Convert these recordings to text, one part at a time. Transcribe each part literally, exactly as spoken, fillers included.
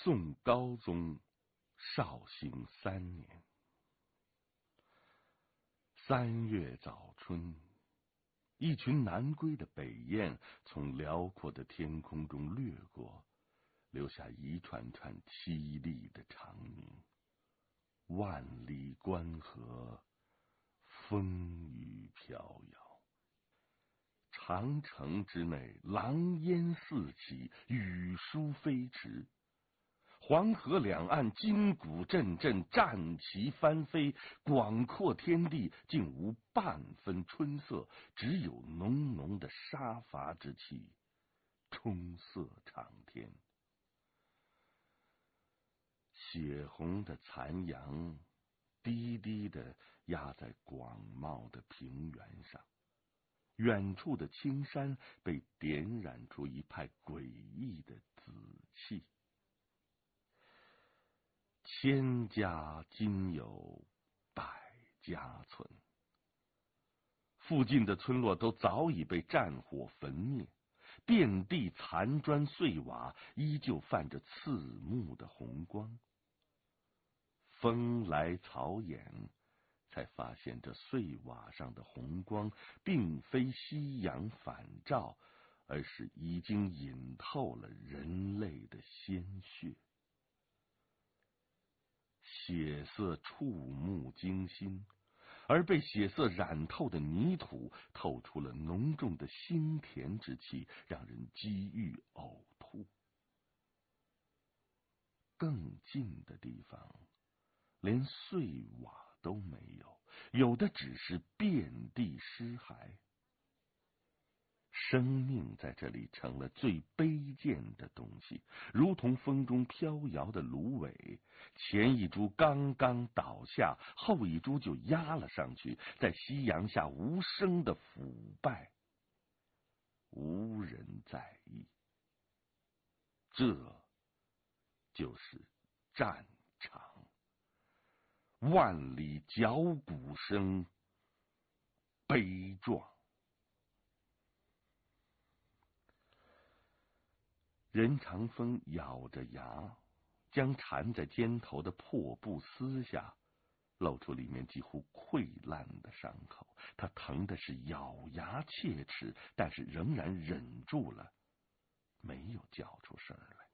宋高宗绍兴三年三月早春，一群南归的北雁从辽阔的天空中掠过，留下一串串凄厉的长鸣。万里关河，风雨飘摇。长城之内，狼烟四起，雨疏飞驰。黄河两岸，金鼓阵阵，战旗翻飞，广阔天地竟无半分春色，只有浓浓的杀伐之气冲塞长天。血红的残阳低低地压在广袤的平原上，远处的青山被点染出一派诡异的紫气。千家今有百家村，附近的村落都早已被战火焚灭，遍地残砖碎瓦，依旧泛着刺目的红光。风来草掩，才发现这碎瓦上的红光并非夕阳返照，而是已经饮透了人类的鲜血。血色触目惊心，而被血色染透的泥土透出了浓重的腥甜之气，让人几欲呕吐。更近的地方，连碎瓦都没有，有的只是遍地尸骸。生命在这里成了最卑贱的东西，如同风中飘摇的芦苇，前一株刚刚倒下，后一株就压了上去，在夕阳下无声的腐败，无人在意。这就是战场，万里脚鼓声，悲壮。任长风咬着牙，将缠在肩头的破布撕下，露出里面几乎溃烂的伤口。他疼的是咬牙切齿，但是仍然忍住了，没有叫出声来。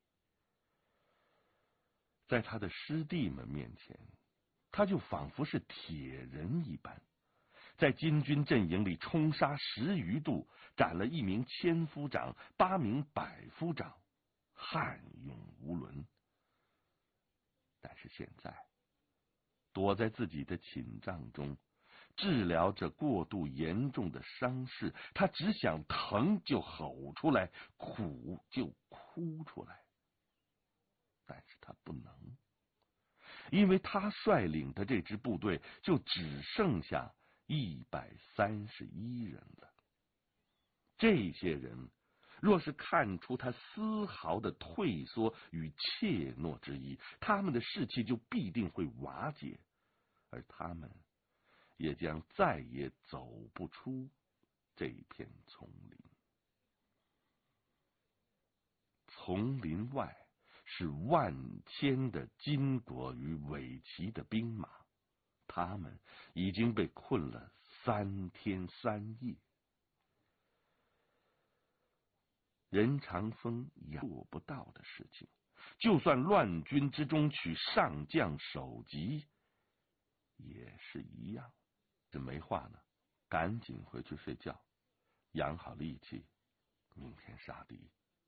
在他的师弟们面前，他就仿佛是铁人一般，在金军阵营里冲杀十余度，斩了一名千夫长，八名百夫长，悍勇无伦。但是现在躲在自己的寝帐中治疗着过度严重的伤势，他只想疼就吼出来，苦就哭出来，但是他不能，因为他率领的这支部队就只剩下一百三十一人了。这些人若是看出他丝毫的退缩与怯懦之意，他们的士气就必定会瓦解，而他们也将再也走不出这片丛林。丛林外是万千的金国与尾齐的兵马，他们已经被困了三天三夜。任长风也做不到的事情，就算乱军之中取上将首级，也是一样。这没话呢，赶紧回去睡觉，养好力气，明天杀敌。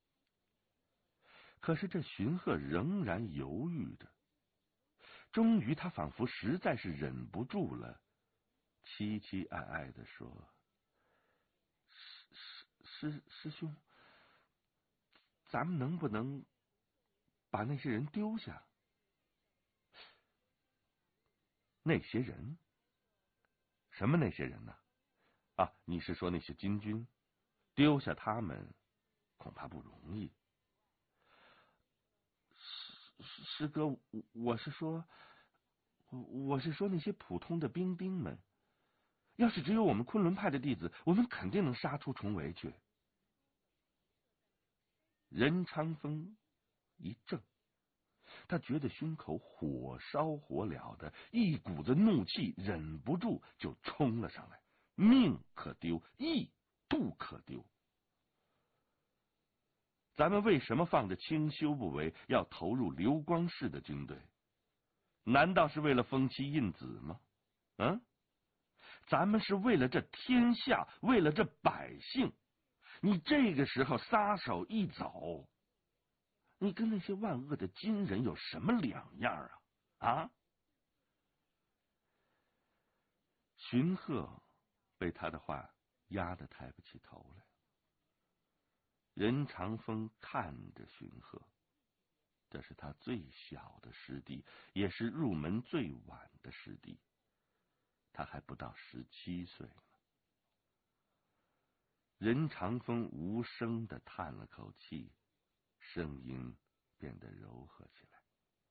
可是这荀鹤仍然犹豫着，终于他仿佛实在是忍不住了，凄凄哀哀地说：师师师兄，咱们能不能把那些人丢下？那些人？什么那些人呢？啊，你是说那些金军？丢下他们恐怕不容易。师师哥，我是说，我是说那些普通的兵丁们，要是只有我们昆仑派的弟子，我们肯定能杀出重围去。任长风一怔， 他觉得胸口火烧火燎的，一股子怒气忍不住就冲了上来。命可丢，义不可丢。咱们为什么放着清修不为，要投入刘光世的军队？难道是为了封妻印子吗？嗯，咱们是为了这天下，为了这百姓。你这个时候撒手一走，你跟那些万恶的金人有什么两样啊？啊！荀鹤被他的话压得抬不起头来。任长风看着荀鹤，这是他最小的师弟，也是入门最晚的师弟，他还不到十七岁呢。任长风无声地叹了口气，声音变得柔和起来。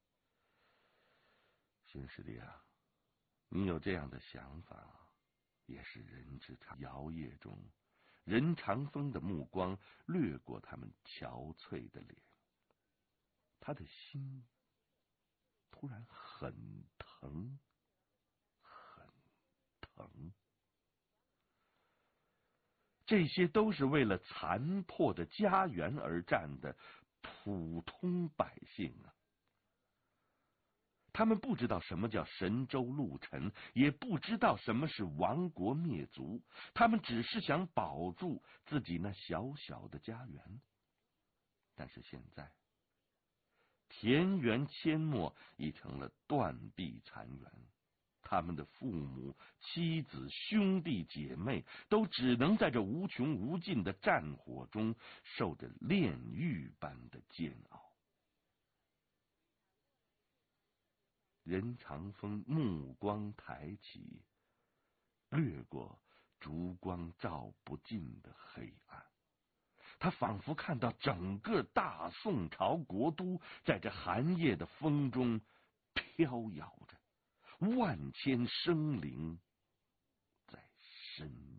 荀师弟啊，你有这样的想法也是人之常。摇曳中，任长风的目光掠过他们憔悴的脸，他的心突然很疼，很疼。这些都是为了残破的家园而战的普通百姓啊！他们不知道什么叫神州陆沉，也不知道什么是亡国灭族，他们只是想保住自己那小小的家园。但是现在，田园阡陌已成了断壁残垣，他们的父母、妻子、兄弟姐妹都只能在这无穷无尽的战火中受着炼狱般的煎熬。任长风目光抬起，掠过烛光照不尽的黑暗，他仿佛看到整个大宋朝国都在这寒夜的风中飘摇着，万千生灵在深